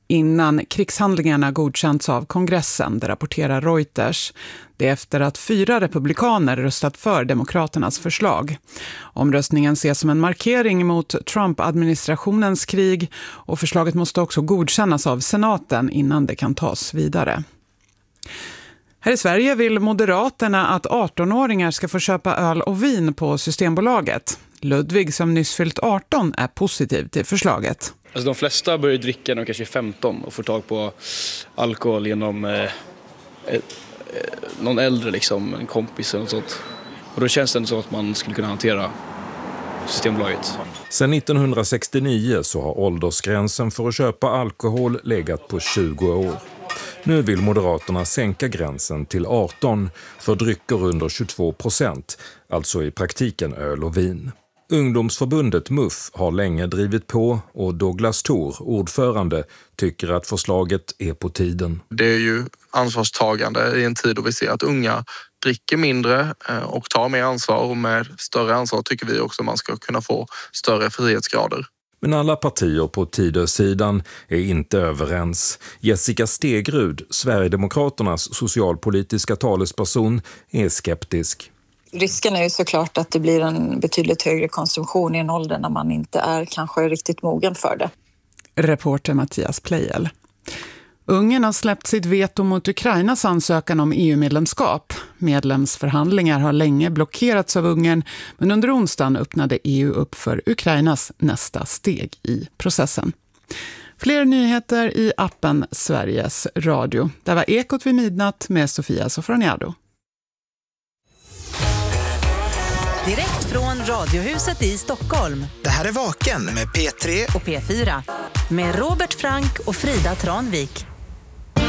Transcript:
innan krigshandlingarna godkänts av kongressen, det rapporterar Reuters. Det är efter att 4 republikaner röstat för demokraternas förslag. Omröstningen ses som en markering mot Trump-administrationens krig och förslaget måste också godkännas av senaten innan det kan tas vidare. Här i Sverige vill Moderaterna att 18-åringar ska få köpa öl och vin på Systembolaget. Ludvig, som nyss fyllt 18, är positiv till förslaget. Alltså de flesta börjar dricka när de kanske är 15 och får tag på alkohol genom någon äldre, liksom, en kompis eller något sånt. Och då känns det så att man skulle kunna hantera Systembolaget. Sedan 1969 så har åldersgränsen för att köpa alkohol legat på 20 år. Nu vill Moderaterna sänka gränsen till 18 för drycker under 22%, alltså i praktiken öl och vin. Ungdomsförbundet MUF har länge drivit på och Douglas Thor, ordförande, tycker att förslaget är på tiden. Det är ju ansvarstagande i en tid då vi ser att unga dricker mindre och tar mer ansvar, och med större ansvar tycker vi också att man ska kunna få större frihetsgrader. Men alla partier på Tidösidan är inte överens. Jessica Stegrud, Sverigedemokraternas socialpolitiska talesperson, är skeptisk. Risken är ju såklart att det blir en betydligt högre konsumtion i en ålder när man inte är kanske riktigt mogen för det. Reporter Mattias Plejel. Ungern har släppt sitt veto mot Ukrainas ansökan om EU-medlemskap. Medlemsförhandlingar har länge blockerats av Ungern, men under onsdagen öppnade EU upp för Ukrainas nästa steg i processen. Fler nyheter i appen Sveriges Radio. Där var Ekot vid midnatt med Sofia Sofroniado. Direkt från Radiohuset i Stockholm. Det här är Vaken med P3 och P4. Med Robert Frank och Frida Tranvik.